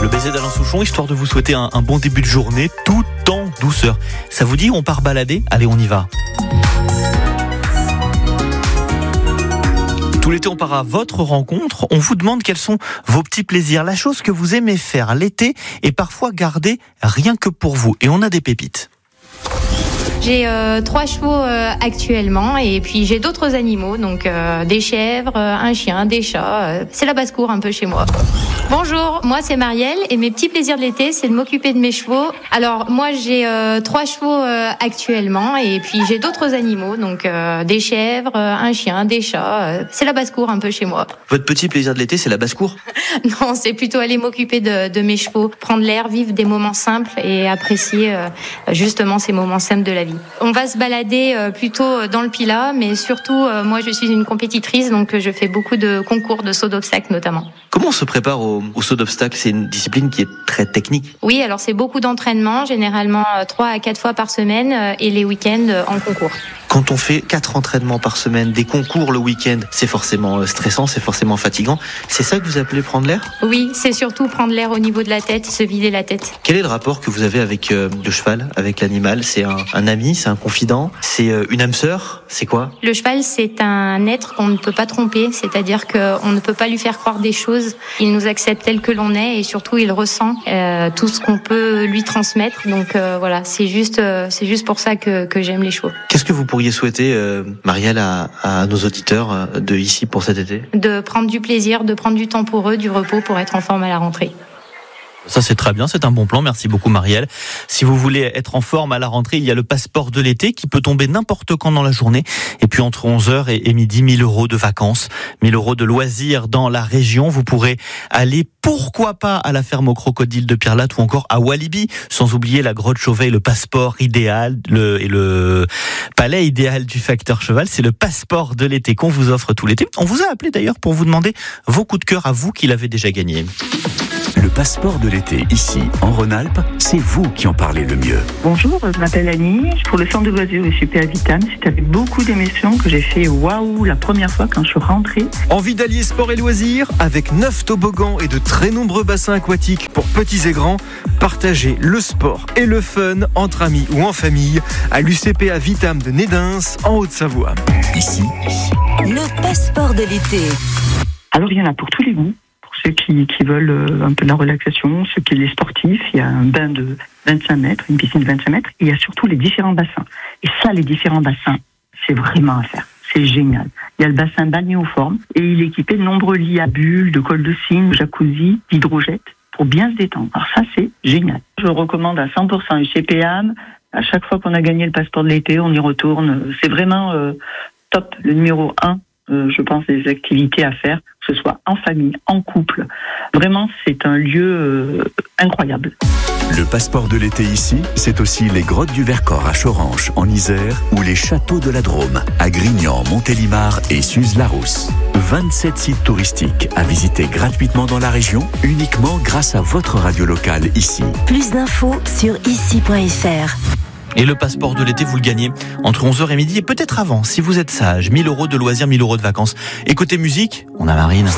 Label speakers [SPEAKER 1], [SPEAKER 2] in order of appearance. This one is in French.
[SPEAKER 1] baiser d'Alain Souchon, histoire de vous souhaiter un bon début de journée, tout en douceur. Ça vous dit, on part balader ? Allez, on y va. Tout l'été, on part à votre rencontre. On vous demande quels sont vos petits plaisirs, la chose que vous aimez faire l'été et parfois garder rien que pour vous. Et on a des pépites.
[SPEAKER 2] J'ai 3 chevaux actuellement et puis j'ai d'autres animaux, donc des chèvres, un chien, des chats. C'est la basse-cour un peu chez moi. Bonjour, moi c'est Marielle et mes petits plaisirs de l'été, c'est de m'occuper de mes chevaux. Alors moi j'ai 3 chevaux actuellement et puis j'ai d'autres animaux, donc des chèvres, un chien, des chats. C'est la basse-cour un peu chez moi.
[SPEAKER 1] Votre petit plaisir de l'été, c'est la basse-cour ?
[SPEAKER 2] Non, c'est plutôt aller m'occuper de mes chevaux, prendre l'air, vivre des moments simples et apprécier justement ces moments simples de la vie. On va se balader plutôt dans le Pilat, mais surtout, moi je suis une compétitrice, donc je fais beaucoup de concours de saut d'obstacles notamment.
[SPEAKER 1] Comment on se prépare au saut d'obstacles ? C'est une discipline qui est très technique.
[SPEAKER 2] Oui, alors c'est beaucoup d'entraînement, généralement 3 à 4 fois par semaine et les week-ends en concours.
[SPEAKER 1] Quand on fait 4 entraînements par semaine, des concours le week-end, c'est forcément stressant, c'est forcément fatigant. C'est ça que vous appelez prendre l'air ?
[SPEAKER 2] Oui, c'est surtout prendre l'air au niveau de la tête, se vider la tête.
[SPEAKER 1] Quel est le rapport que vous avez avec le cheval, avec l'animal ? C'est un ami, c'est un confident, c'est une âme sœur, c'est quoi ?
[SPEAKER 2] Le cheval, c'est un être qu'on ne peut pas tromper, c'est-à-dire qu'on ne peut pas lui faire croire des choses. Il nous accepte tel que l'on est et surtout il ressent tout ce qu'on peut lui transmettre. Donc voilà, c'est juste pour ça que j'aime les chevaux.
[SPEAKER 1] Qu'est-ce que vous pourriez souhaiter, Marielle, à nos auditeurs de ici pour cet été ?
[SPEAKER 2] De prendre du plaisir, de prendre du temps pour eux, du repos pour être en forme à la rentrée.
[SPEAKER 1] Ça c'est très bien, c'est un bon plan, merci beaucoup Marielle. Si vous voulez être en forme à la rentrée, il y a le passeport de l'été qui peut tomber n'importe quand dans la journée. Et puis entre 11h et midi, 1 000 € de vacances, 1 000 € de loisirs dans la région. Vous pourrez aller, pourquoi pas, à la ferme aux crocodiles de Pierrelatte ou encore à Walibi, sans oublier la grotte Chauvet, le passeport idéal et le palais idéal du facteur cheval. C'est le passeport de l'été qu'on vous offre tout l'été. On vous a appelé d'ailleurs pour vous demander vos coups de cœur à vous qui l'avez déjà gagné.
[SPEAKER 3] Le passeport de l'été, ici, en Rhône-Alpes, c'est vous qui en parlez le mieux.
[SPEAKER 4] Bonjour, je m'appelle Annie. Pour le centre de loisirs UCP à Vitam, c'est avec beaucoup d'émotion que j'ai fait waouh la première fois quand je suis rentrée.
[SPEAKER 5] Envie d'allier sport et loisirs avec 9 toboggans et de très nombreux bassins aquatiques pour petits et grands. Partagez le sport et le fun entre amis ou en famille à l'UCP à Vitam de Nédins, en Haute-Savoie.
[SPEAKER 3] Ici,
[SPEAKER 6] le passeport de l'été.
[SPEAKER 4] Alors il y en a pour tous les goûts. Ceux qui veulent un peu de la relaxation, ceux qui sont les sportifs, il y a un bain de 25 mètres, une piscine de 25 mètres, et il y a surtout les différents bassins. Et ça, les différents bassins, c'est vraiment à faire. C'est génial. Il y a le bassin balnéoforme, et il est équipé de nombreux lits à bulles, de cols de cygne, de jacuzzi, d'hydrojets, pour bien se détendre. Alors ça, c'est génial. Je recommande à 100% UCPAM. À chaque fois qu'on a gagné le passeport de l'été, on y retourne. C'est vraiment top, le numéro 1. Je pense, des activités à faire, que ce soit en famille, en couple. Vraiment, c'est un lieu incroyable.
[SPEAKER 3] le passeport de l'été ici, c'est aussi les grottes du Vercors à Choranche, en Isère, ou les châteaux de la Drôme, à Grignan, Montélimar et Suze-la-Rousse. 27 sites touristiques à visiter gratuitement dans la région, uniquement grâce à votre radio locale ici.
[SPEAKER 6] Plus d'infos sur ici.fr.
[SPEAKER 1] Et le passeport de l'été, vous le gagnez entre 11h et midi et peut-être avant, si vous êtes sage. 1 000 € de loisirs, 1 000 € de vacances. Et côté musique, on a Marine.